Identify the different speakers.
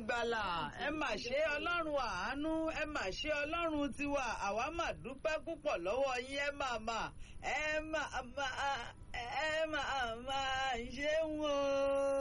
Speaker 1: ìgbàlà ẹ mà ṣe ọlọ́run àánú ẹ mà ṣe ọlọ́run tiwa àwa mà dúpẹ́ púpọ̀ lọ́wọ́ yín ẹ máa ṣe ń wò